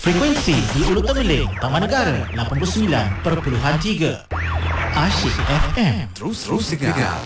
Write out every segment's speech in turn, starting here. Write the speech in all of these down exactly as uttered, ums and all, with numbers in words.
Frekuensi di Ulu Temeling, Taman Negara lapan puluh sembilan perpuluhan tiga. Asyik F M. Terus terus dengar.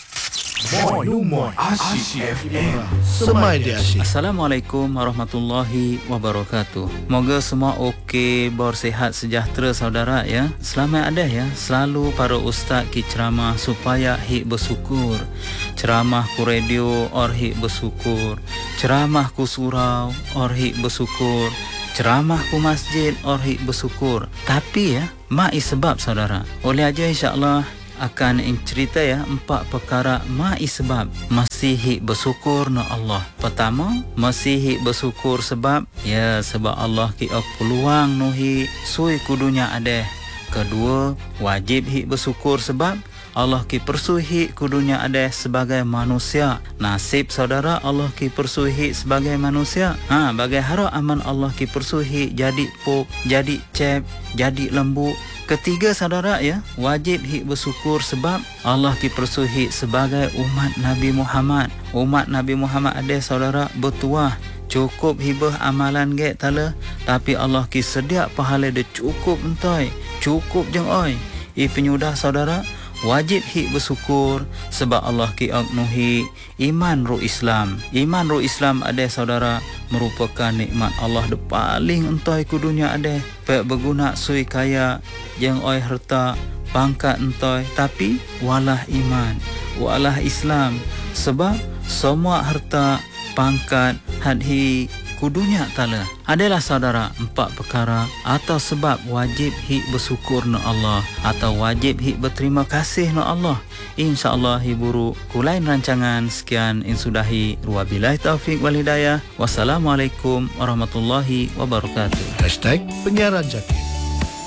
Moi Lumon Asyik F M. Semai dia asyik. Assalamualaikum warahmatullahi wabarakatuh. Moga semua okey, bersihat sejahtera saudara ya. Selamat ada ya. Selalu para ustaz ki ceramah supaya hik bersyukur. Ceramah ku radio or hik bersyukur. Ceramah ku surau or hik bersyukur. Ceramah ku masjid or hik bersyukur. Tapi ya, mai sebab saudara. Oleh aja insya-Allah akan cerita ya empat perkara mai sebab masih hik bersyukur na Allah. Pertama, masih hik bersyukur sebab ya sebab Allah ki peluang nuhi sui kudunya ada. Kedua, wajib hik bersyukur sebab Allah ki persuhi kudunya ada sebagai manusia. Nasib saudara Allah ki persuhi sebagai manusia. Ha, bagai hara aman Allah ki persuhi jadi pop, jadi cep, jadi lembu. Ketiga saudara ya, wajib hik bersyukur sebab Allah ki persuhi sebagai umat Nabi Muhammad. Umat Nabi Muhammad ada saudara bertuah. Cukup hibah amalan get tala, tapi Allah ki sedia pahala dia cukup entai. Cukup jeng oi. I penyudah saudara, wajib hik bersyukur sebab Allah ki agnuhi iman ru Islam. Iman ru Islam ada saudara merupakan nikmat Allah de paling entai ku dunia ada. Pek berguna sui kaya yang oi harta pangkat entai, tapi walah iman, walah Islam. Sebab semua harta pangkat hadhi kudunya tala adalah saudara empat perkara atau sebab wajib hik bersyukur na Allah atau wajib hik berterima kasih na Allah. InsyaAllah hiburu kulain rancangan sekian insudahi wabillahi taufik wal hidayah. Wassalamualaikum warahmatullahi wabarakatuh. Hashtag penyiaran jati.